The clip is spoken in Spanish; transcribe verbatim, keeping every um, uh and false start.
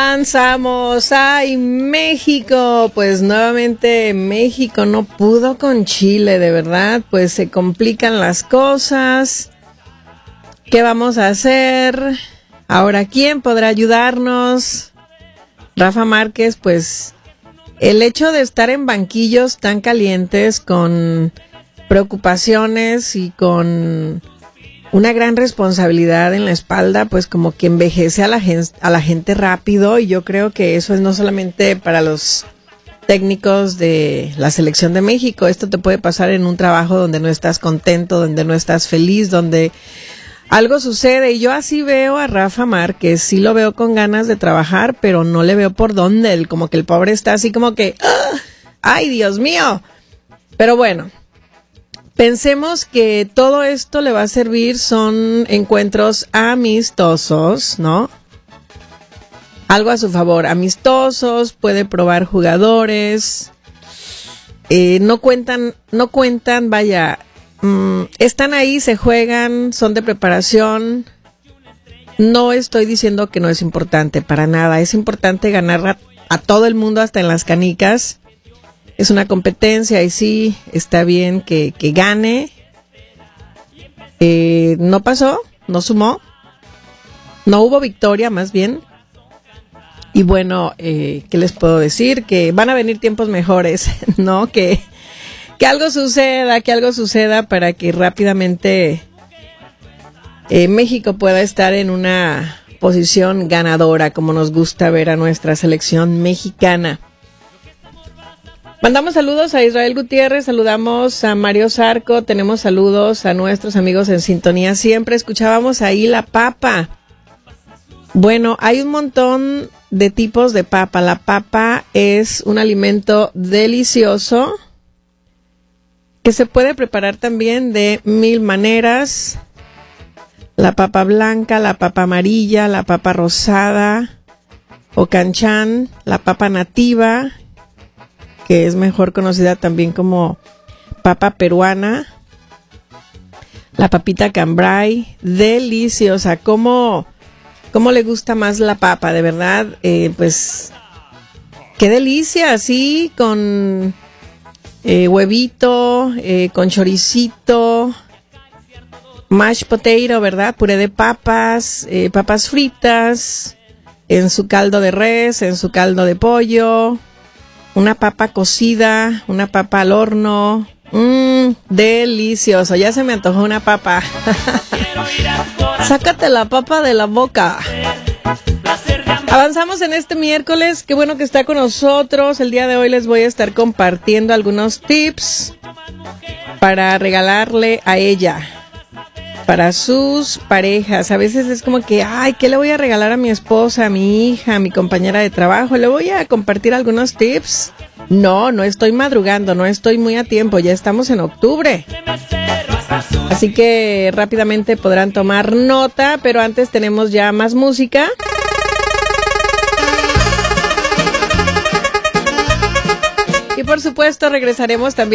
Avanzamos. ¡Ay, México! Pues nuevamente México no pudo con Chile, de verdad. Pues se complican las cosas. ¿Qué vamos a hacer? Ahora, ¿quién podrá ayudarnos? Rafa Márquez, pues el hecho de estar en banquillos tan calientes con preocupaciones y con una gran responsabilidad en la espalda, pues como que envejece a la gente, a la gente rápido, y yo creo que eso es no solamente para los técnicos de la selección de México. Esto te puede pasar en un trabajo donde no estás contento, donde no estás feliz, donde algo sucede, y yo así veo a Rafa Márquez. Sí lo veo con ganas de trabajar, pero no le veo por dónde. Él, como que el pobre está así como que ¡ah! ¡Ay, Dios mío! Pero bueno, pensemos que todo esto le va a servir, son encuentros amistosos, ¿no? Algo a su favor, amistosos, puede probar jugadores, eh, no cuentan, no cuentan, vaya, mmm, están ahí, se juegan, son de preparación. No estoy diciendo que no es importante, para nada, es importante ganar a, a todo el mundo, hasta en las canicas. Es una competencia y sí, está bien que, que gane. Eh, no pasó, no sumó, no hubo victoria más bien. Y bueno, eh, ¿qué les puedo decir? Que van a venir tiempos mejores, ¿no? Que, que algo suceda, que algo suceda para que rápidamente eh, México pueda estar en una posición ganadora, como nos gusta ver a nuestra selección mexicana. Mandamos saludos a Israel Gutiérrez, saludamos a Mario Zarco, tenemos saludos a nuestros amigos en sintonía. Siempre escuchábamos ahí la papa. Bueno, hay un montón de tipos de papa. La papa es un alimento delicioso que se puede preparar también de mil maneras. La papa blanca, la papa amarilla, la papa rosada o canchán, la papa nativa, que es mejor conocida también como papa peruana, la papita cambray, deliciosa. ¿Cómo, cómo le gusta más la papa? De verdad, eh, pues, qué delicia, así, con eh, huevito, eh, con choricito, mashed potato, ¿verdad? Puré de papas, eh, papas fritas, en su caldo de res, en su caldo de pollo, una papa cocida, una papa al horno. Mmm, delicioso. Ya se me antojó una papa. Sácate la papa de la boca. Avanzamos en este miércoles. Qué bueno que está con nosotros. El día de hoy les voy a estar compartiendo algunos tips para regalarle a ella, para sus parejas. A veces es como que, ay, ¿qué le voy a regalar a mi esposa, a mi hija, a mi compañera de trabajo? ¿Le voy a compartir algunos tips? No, no estoy madrugando, no estoy muy a tiempo, ya estamos en octubre. Así que rápidamente podrán tomar nota, pero antes tenemos ya más música. Y por supuesto regresaremos también